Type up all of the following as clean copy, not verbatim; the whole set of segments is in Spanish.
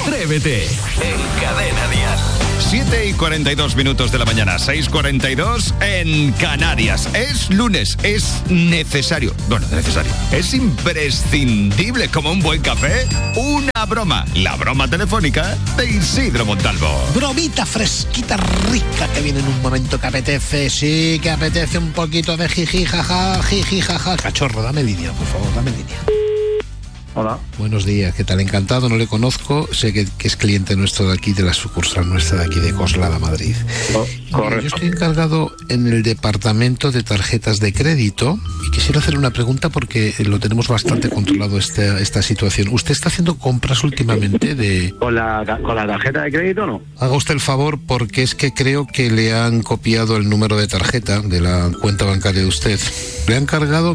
Atrévete en Cadena Dial. 7:42 de la mañana, 6:42 en Canarias. Es lunes, es necesario, es imprescindible como un buen café, una broma. La broma telefónica de Isidro Montalvo. Bromita fresquita, rica, que viene en un momento que apetece, sí, que apetece un poquito de jiji, jaja. Cachorro, dame línea, por favor, dame línea. Hola. Buenos días, ¿qué tal? Encantado, no le conozco, sé que es cliente nuestro de aquí, de la sucursal nuestra de aquí de Coslada, Madrid. Correcto. Yo estoy encargado en el departamento de tarjetas de crédito y quisiera hacer una pregunta porque lo tenemos bastante controlado esta situación. ¿Usted está haciendo compras últimamente de...? ¿Con la tarjeta de crédito no? Haga usted el favor porque es que creo que le han copiado el número de tarjeta de la cuenta bancaria de usted. Le han cargado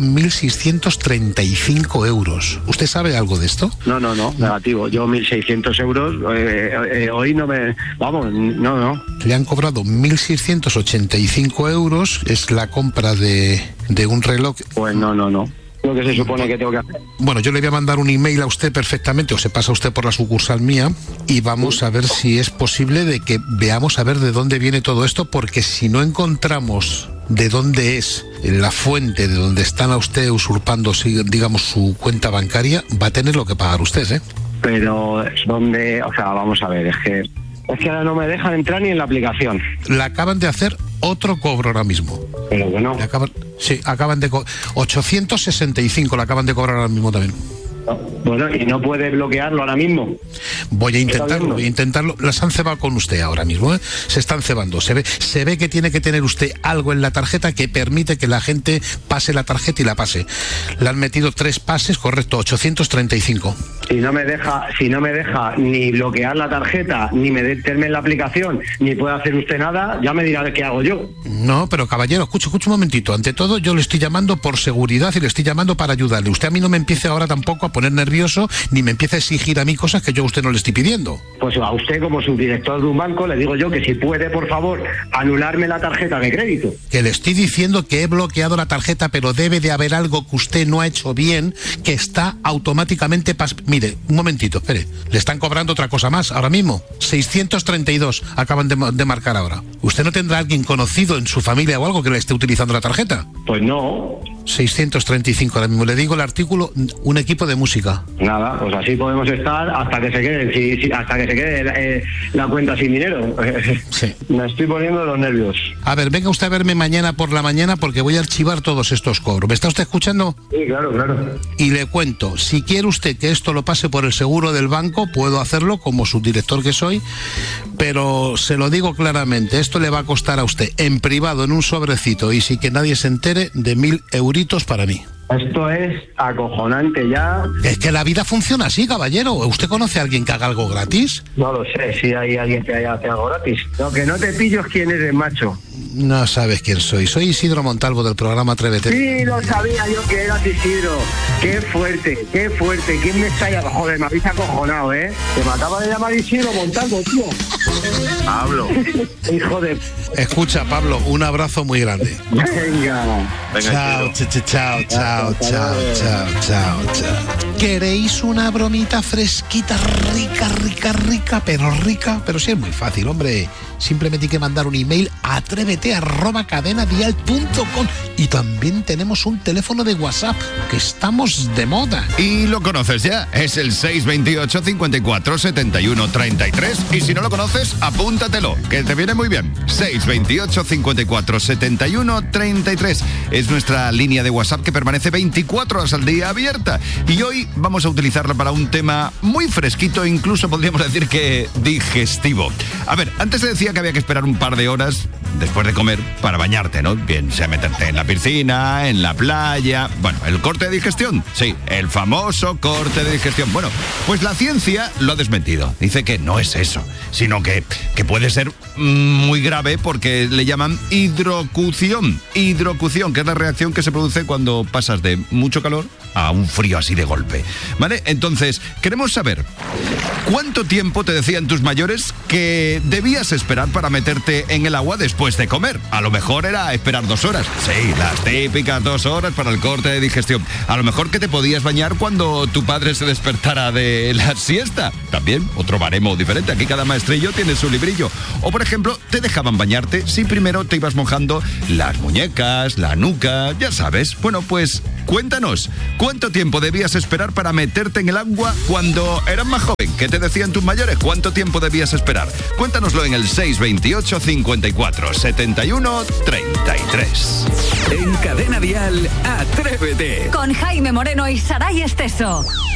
1.635 euros. ¿Usted sabe algo de esto? No, negativo. Yo 1.600 euros, hoy no me... Vamos, no. Le han cobrado 1.685 euros, es la compra de un reloj. Pues no. Lo que se supone que tengo que hacer. Bueno, yo le voy a mandar un email a usted perfectamente, o se pasa usted por la sucursal mía, y vamos a ver si es posible de que veamos a ver de dónde viene todo esto, porque si no encontramos de dónde es la fuente de donde están a usted usurpando, digamos, su cuenta bancaria, va a tener lo que pagar usted, ¿eh? Pero, ¿dónde? O sea, vamos a ver, es que ahora no me dejan entrar ni en la aplicación. Le acaban de hacer otro cobro ahora mismo. Pero bueno. Acaban de 865 le acaban de cobrar ahora mismo también. Bueno, ¿y no puede bloquearlo ahora mismo? Voy a intentarlo. Las han cebado con usted ahora mismo, ¿eh? Se están cebando. Se ve que tiene que tener usted algo en la tarjeta que permite que la gente pase la tarjeta y la pase. Le han metido 3 pases, correcto, 835. Si no me deja ni bloquear la tarjeta, ni meterme en la aplicación, ni puede hacer usted nada, ya me dirá qué hago yo. No, pero caballero, escuche un momentito. Ante todo, yo le estoy llamando por seguridad y le estoy llamando para ayudarle. Usted a mí no me empiece ahora tampoco a poner nervioso, ni me empiece a exigir a mí cosas que yo a usted no le estoy pidiendo. Pues a usted, como subdirector de un banco, le digo yo que si puede, por favor, anularme la tarjeta de crédito. Que le estoy diciendo que he bloqueado la tarjeta, pero debe de haber algo que usted no ha hecho bien, que está automáticamente... Mire, un momentito, espere. Le están cobrando otra cosa más ahora mismo. 632 acaban de marcar ahora. ¿Usted no tendrá alguien conocido en su familia o algo que le esté utilizando la tarjeta? Pues no. 635 ahora mismo. Le digo el artículo, un equipo de música. Nada, pues así podemos estar hasta que se quede, la cuenta sin dinero. Sí. Me estoy poniendo los nervios. A ver, venga usted a verme mañana por la mañana porque voy a archivar todos estos cobros. ¿Me está usted escuchando? Sí, claro. Y le cuento, si quiere usted que esto lo pase por el seguro del banco, puedo hacerlo como subdirector que soy, pero se lo digo claramente, esto le va a costar a usted en privado, en un sobrecito, y sin que nadie se entere, de 1.000 euritos para mí. Esto es acojonante ya. Es que la vida funciona así, caballero. ¿Usted conoce a alguien que haga algo gratis? No lo sé, si hay alguien que hace algo gratis. Lo que no te pillo es quién eres, macho. No sabes quién soy. Soy Isidro Montalvo del programa Atrévete. Sí, lo sabía yo que eras Isidro. Qué fuerte. ¿Quién me está llamando? Joder, me habéis acojonado, ¿eh? Te me acaba de llamar Isidro Montalvo, tío. Pablo. Hijo de... Escucha, Pablo, un abrazo muy grande. Venga. Chao. ¿Queréis una bromita fresquita, rica, pero sí es muy fácil, hombre? Simplemente hay que mandar un email a atrévete@cadenadial.com y también tenemos un teléfono de WhatsApp, que estamos de moda. Y lo conoces ya, es el 628 54 71 33, y si no lo conoces, apúntatelo, que te viene muy bien. 628 54 71 33 es nuestra línea de WhatsApp que permanece 24 horas al día abierta, y hoy vamos a utilizarla para un tema muy fresquito, incluso podríamos decir que digestivo. A ver, antes se decía que había que esperar un par de horas después de comer para bañarte, ¿no? Bien sea meterte en la piscina, en la playa. Bueno, el corte de digestión, sí, el famoso corte de digestión. Bueno, pues la ciencia lo ha desmentido. Dice que no es eso, sino que puede ser muy grave porque le llaman hidrocución. Hidrocución, que es la reacción que se produce cuando pasas de mucho calor a un frío así de golpe. ¿Vale? Entonces, queremos saber, ¿cuánto tiempo te decían tus mayores que debías esperar para meterte en el agua después de comer? A lo mejor era esperar 2 horas. Sí, las típicas 2 horas para el corte de digestión. A lo mejor que te podías bañar cuando tu padre se despertara de la siesta. También otro baremo diferente. Aquí cada maestrillo tiene su librillo. O por ejemplo, te dejaban bañarte si primero te ibas mojando las muñecas, la nuca, ya sabes. Bueno, pues cuéntanos, ¿cuánto tiempo debías esperar para meterte en el agua cuando eras más joven? ¿Qué te decían tus mayores? ¿Cuánto tiempo debías esperar? Cuéntanoslo en el 628 54 71 33. En Cadena Dial, Atrévete. Con Jaime Moreno y Saray Esteso.